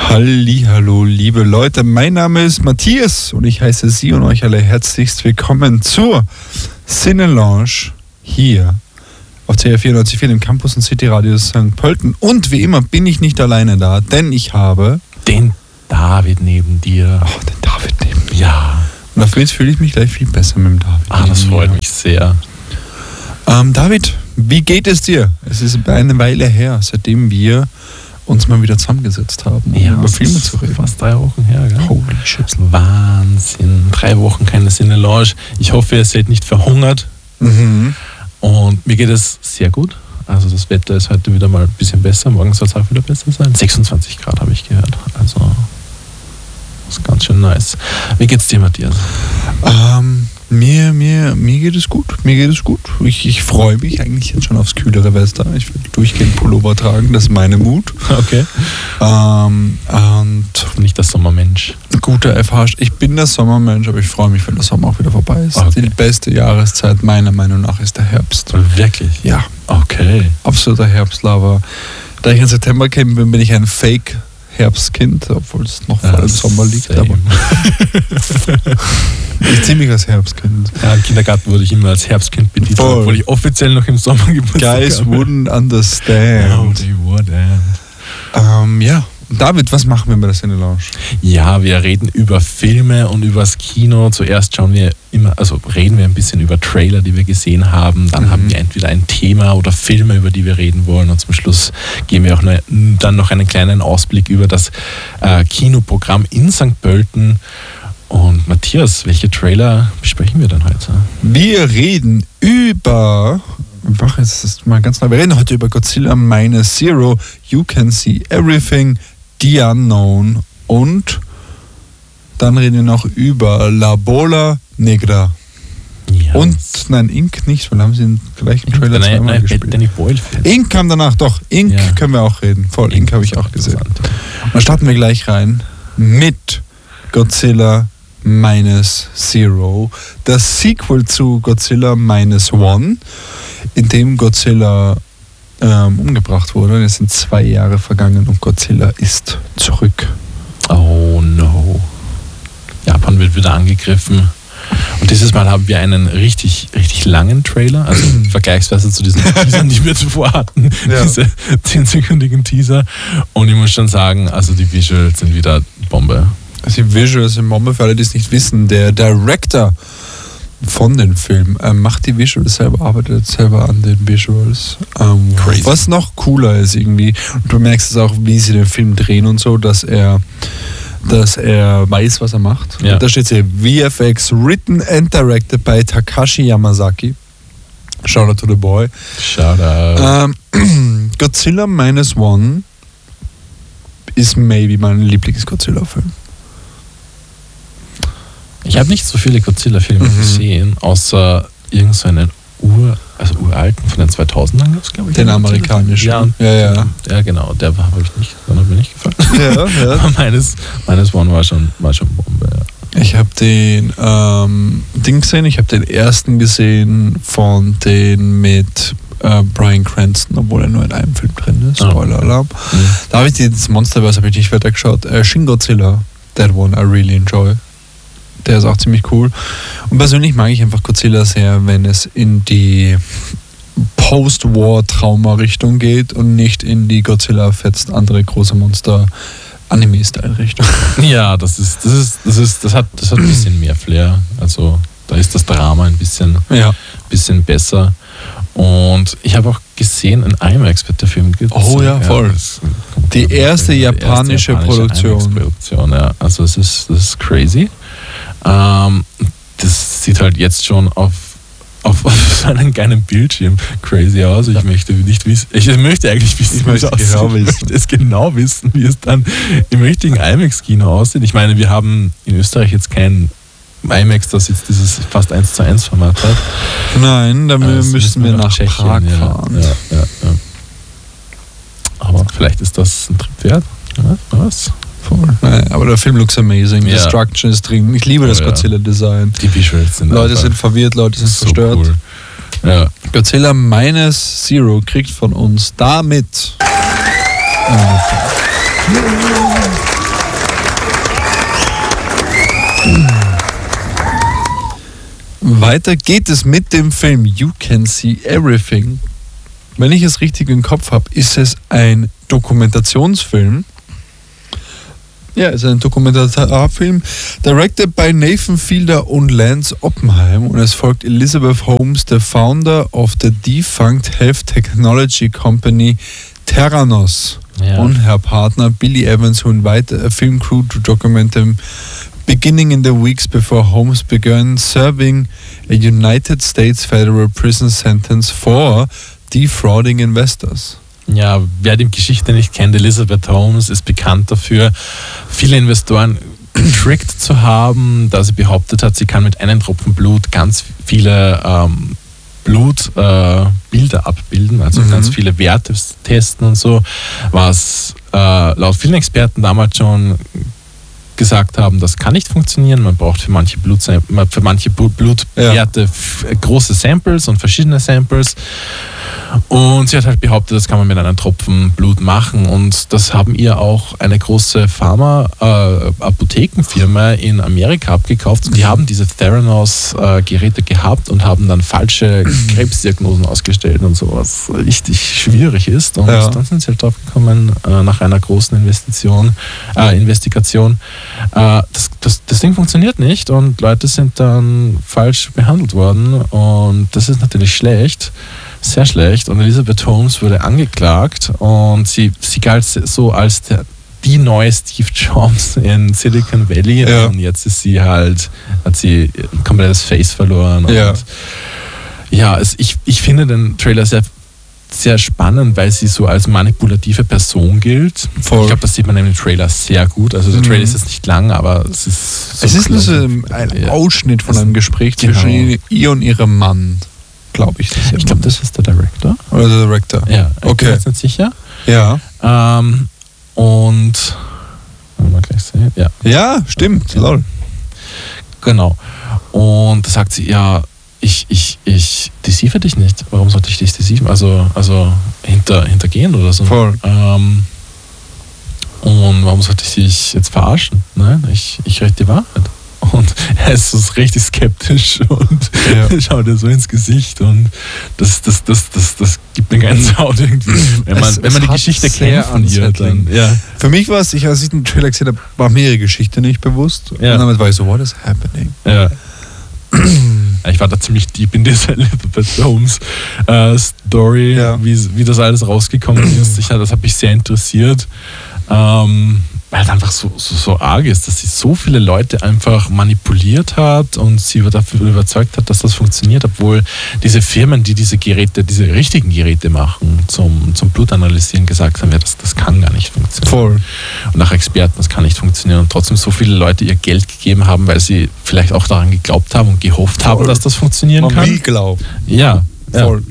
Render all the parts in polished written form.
Hallihallo, liebe Leute, mein Name ist Matthias und ich heiße Sie und euch alle herzlichst willkommen zur Cinelounge hier auf CR 94.4 im Campus und City Radio St. Pölten. Und wie immer bin ich nicht alleine da, denn ich habe den David neben dir. Oh, den David neben mir. Ja. Und dafür fühle ich mich gleich viel besser mit dem David. Das freut mich sehr. David, wie geht es dir? Es ist eine Weile her, seitdem wir uns mal wieder zusammengesetzt haben, um über Filme zu reden. Fast 3 Wochen her, gell? Holy shit. Wahnsinn. 3 Wochen keine Cinelounge. Ich hoffe, ihr seid nicht verhungert. Mhm. Und mir geht es sehr gut. Also das Wetter ist heute wieder mal ein bisschen besser. Morgen soll es auch wieder besser sein. 26 Grad habe ich gehört. Also das ist ganz schön nice. Wie geht's dir, Matthias? Mir geht es gut. Mir geht es gut. Ich freue mich eigentlich jetzt schon aufs kühlere Wetter. Ich will durchgehend Pullover tragen, das ist meine Mut. Okay. Und nicht der Sommermensch. Guter FH. Ich bin der Sommermensch, aber ich freue mich, wenn der Sommer auch wieder vorbei ist. Okay. Die beste Jahreszeit meiner Meinung nach ist der Herbst. Wirklich? Ja. Okay. Absoluter Herbstlover. Da ich in September gekommen bin, bin ich ein Fake-Herbstkind, obwohl es noch vor dem Sommer liegt. Aber ich ziemlich als Herbstkind. Ja, im Kindergarten wurde ich immer als Herbstkind betitelt, obwohl ich offiziell noch im Sommer Geburtstag habe. Guys wouldn't understand. No, they wouldn't. Ja, David, was machen wir bei der Cinelounge? Ja, wir reden über Filme und über das Kino. Zuerst reden wir ein bisschen über Trailer, die wir gesehen haben. Dann haben wir entweder ein Thema oder Filme, über die wir reden wollen. Und zum Schluss geben wir auch dann noch einen kleinen Ausblick über das Kinoprogramm in St. Pölten. Und Matthias, welche Trailer besprechen wir denn heute? Wir reden über... Wir reden heute über Godzilla Minus Zero, You Can See Everything, The Unknown und dann reden wir noch über La Bola Negra. Ja, und nein, Ink nicht, weil haben sie den gleichen Trailer zweimal gespielt. Danny Boyle-Fan. Ink kam danach, doch. Ink können wir auch reden. Voll, Ink habe ich auch gesehen. Und dann starten wir gleich rein mit Godzilla Minus Zero, das Sequel zu Godzilla Minus One, in dem Godzilla umgebracht wurde. Es sind 2 Jahre vergangen und Godzilla ist zurück. Oh no. Japan wird wieder angegriffen. Und dieses Mal haben wir einen richtig, richtig langen Trailer, also vergleichsweise zu diesen Teasern, die wir zuvor hatten, diese 10-sekündigen Teaser. Und ich muss schon sagen, also die Visuals sind wieder Bombe. Also die Visuals sind Bombe, für alle, die es nicht wissen. Der Director von den Filmen macht die Visuals selber, arbeitet selber an den Visuals. Crazy. Was noch cooler ist irgendwie, und du merkst es auch, wie sie den Film drehen und so, dass er weiß, was er macht. Ja. Und da steht hier VFX written and directed by Takashi Yamazaki. Shout out to the boy. Shout out. Godzilla Minus One ist maybe mein Lieblings-Godzilla-Film. Ich habe nicht so viele Godzilla-Filme gesehen, außer irgendeinen uralten von den 2000ern gab es, glaube ich. Den amerikanischen. Ja, genau. Der hat mir nicht gefallen. Ja. Aber meines One war schon Bombe. Ja. Ich habe den Ding gesehen, ich habe den ersten gesehen von den mit Bryan Cranston, obwohl er nur in einem Film drin ist. Spoiler-Alarm. Da habe ich das Monsterverse nicht weitergeschaut. Shin Godzilla, that one I really enjoy. Der ist auch ziemlich cool. Und persönlich mag ich einfach Godzilla sehr, wenn es in die Post-War-Trauma-Richtung geht und nicht in die Godzilla fetzt andere große Monster Anime-Style-Richtung. Ja, das hat ein bisschen mehr Flair. Also da ist das Drama ein bisschen besser. Und ich habe auch gesehen, in IMAX wird der Film gezeigt. Oh ja, voll. Die erste japanische Produktion. IMAX-Produktion, ja. Also das ist crazy. Das sieht halt jetzt schon auf so einem kleinen Bildschirm crazy aus. Ich möchte nicht wissen, ich möchte eigentlich wissen, wie es aussieht. Ich möchte es genau wissen, wie es dann im richtigen IMAX-Kino aussieht. Ich meine, wir haben in Österreich jetzt kein IMAX, das jetzt dieses fast 1:1 Format hat. Nein, dann müssten wir nach Prag fahren. Ja. Aber vielleicht ist das ein Trip wert. Ja, was? Voll. Nein, aber der Film looks amazing. Ja. Destruction ist drin. Ich liebe das Godzilla-Design. Die Visuals sind Leute sind verwirrt, Leute sind so verstört. Cool. Ja. Godzilla Minus Zero kriegt von uns damit Weiter geht es mit dem Film You Can See Everything. Wenn ich es richtig im Kopf habe, ist es ein Dokumentationsfilm. Ja, es ist ein Dokumentarfilm, directed by Nathan Fielder und Lance Oppenheim, und es folgt Elizabeth Holmes, the founder of the defunct health technology company Theranos, und her Partner Billy Evans, who invited a film crew to document them beginning in the weeks before Holmes began serving a United States federal prison sentence for defrauding investors. Ja, wer die Geschichte nicht kennt, Elizabeth Holmes ist bekannt dafür, viele Investoren getrickt zu haben, da sie behauptet hat, sie kann mit einem Tropfen Blut ganz viele Blutbilder abbilden, also ganz viele Werte testen und so, was laut vielen Experten damals schon gesagt haben, das kann nicht funktionieren. Man braucht für manche Blutwerte große Samples und verschiedene Samples. Und sie hat halt behauptet, das kann man mit einem Tropfen Blut machen. Und das haben ihr auch eine große Apothekenfirma in Amerika abgekauft. Und die haben diese Theranos-Geräte gehabt und haben dann falsche Krebsdiagnosen ausgestellt und so, was richtig schwierig ist. Und dann sind sie halt drauf gekommen, nach einer großen Investigation, das Ding funktioniert nicht und Leute sind dann falsch behandelt worden. Und das ist natürlich schlecht. Sehr schlecht. Und Elizabeth Holmes wurde angeklagt und sie galt so als die neue Steve Jobs in Silicon Valley. Ja. Und jetzt ist sie halt, hat sie ein komplettes Face verloren. Und ich finde den Trailer sehr, sehr spannend, weil sie so als manipulative Person gilt. Voll. Ich glaube, das sieht man im Trailer sehr gut. Also der Trailer ist jetzt nicht lang, aber es ist so. Es ist nur so ein Ausschnitt von einem Gespräch zwischen ihr und ihrem Mann. Glaube ich. Ich glaube, das ist der Director. Oder der Director? Ja, ich okay. bin jetzt nicht sicher. Ja. Und mal gleich sehen. Ja, stimmt. Ja. Lol. Genau. Und da sagt sie, ja, ich deceive dich nicht. Warum sollte ich dich deceiven? Also hintergehen oder so. Voll. Und warum sollte ich dich jetzt verarschen? Nein, ich rede die Wahrheit. Und er ist so richtig skeptisch und schaut ihr so ins Gesicht und das gibt mir Gänsehaut irgendwie. Wenn man die Geschichte kennt von ihr, dann. Ja. Für mich war es, als ich den Trailer gesehen habe, war mir ihre Geschichte nicht bewusst. Ja. Und damit war ich so, what is happening? Ja. Ich war da ziemlich deep in dieser Elizabeth Holmes Story, wie das alles rausgekommen ist. Das hat mich sehr interessiert. Weil es einfach so arg ist, dass sie so viele Leute einfach manipuliert hat und sie dafür überzeugt hat, dass das funktioniert, obwohl diese Firmen, die diese richtigen Geräte machen, zum Blutanalysieren, gesagt haben, das kann gar nicht funktionieren. Voll. Und nach Experten, das kann nicht funktionieren. Und trotzdem so viele Leute ihr Geld gegeben haben, weil sie vielleicht auch daran geglaubt haben und gehofft haben, dass das funktionieren kann. Man will glauben. Ja. Voll.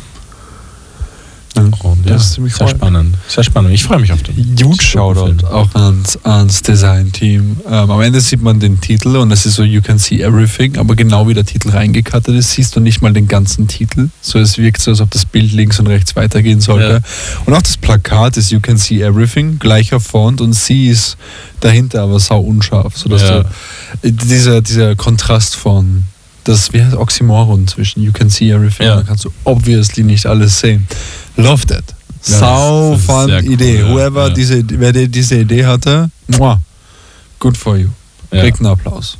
Und das ist ziemlich sehr spannend. Sehr spannend. Ich freue mich auf den. Huge Shoutout auch ans Design-Team. Am Ende sieht man den Titel und es ist so You Can See Everything, aber genau wie der Titel reingekattet ist, siehst du nicht mal den ganzen Titel. So, es wirkt so, als ob das Bild links und rechts weitergehen sollte. Ja. Und auch das Plakat ist You Can See Everything, gleicher Font und sie ist dahinter, aber sau unscharf. Sodass du dieser Kontrast von wie heißt Oxymoron zwischen You Can See Everything, da kannst du obviously nicht alles sehen. Love that. Sau fun Idee. Cool, wer diese Idee hatte, good for you. Kriegt einen Applaus.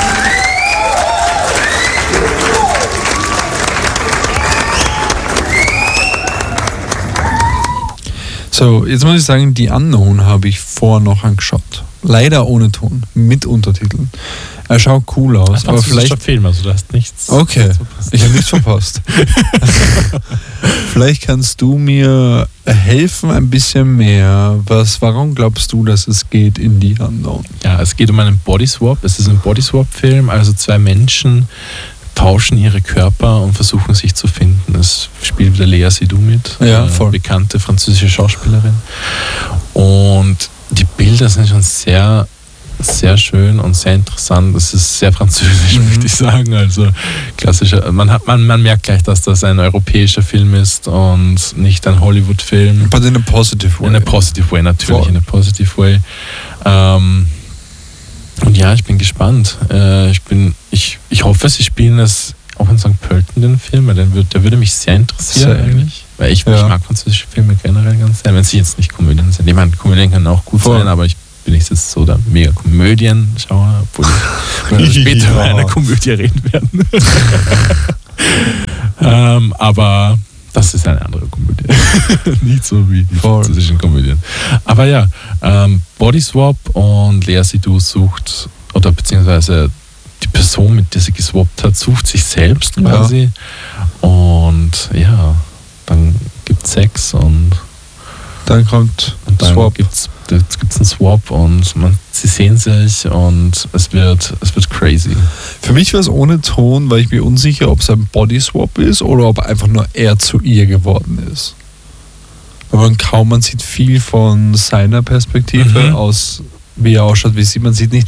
So, jetzt muss ich sagen, die Unknown habe ich vorher noch angeschaut. Leider ohne Ton, mit Untertiteln. Er schaut cool aus, aber vielleicht Film, also du hast nichts. Okay, ich habe nichts verpasst. Vielleicht kannst du mir helfen ein bisschen mehr. Warum glaubst du, dass es geht in die Unknown? Ja, es geht um einen Bodyswap. Es ist ein Bodyswap-Film, also zwei Menschen tauschen ihre Körper und versuchen sich zu finden. Es spielt wieder Lea Seydoux mit, bekannte französische Schauspielerin. Und die Bilder sind schon sehr, sehr schön und sehr interessant. Es ist sehr französisch, möchte ich sagen. Also klassischer. Man merkt gleich, dass das ein europäischer Film ist und nicht ein Hollywood-Film. But in a positive way. In a positive way, natürlich. In a positive way. Und ja, ich bin gespannt. Ich hoffe, sie spielen es St. Pölten, den Film, weil der würde mich sehr interessieren eigentlich. Weil ich mag französische Filme generell ganz sehr, wenn sie jetzt nicht Komödien sind. Ich meine, Komödien können auch gut sein, aber ich bin nicht jetzt so der mega Komödien-Schauer, obwohl wir später über eine Komödie reden werden. Aber das ist eine andere Komödie. Nicht so wie die französischen Komödien. Aber ja, Body Swap und Lea Seydoux sucht, oder beziehungsweise die Person, mit der sie geswappt hat, sucht sich selbst quasi. Und ja, dann gibt es Sex und dann kommt dann Swap. Gibt's einen Swap und sie sehen sich und es wird crazy. Für mich war es ohne Ton, weil ich mir unsicher, ob es ein Body Swap ist oder ob einfach nur er zu ihr geworden ist. Weil man sieht viel von seiner Perspektive aus, wie er ausschaut, wie sie. Man sieht nicht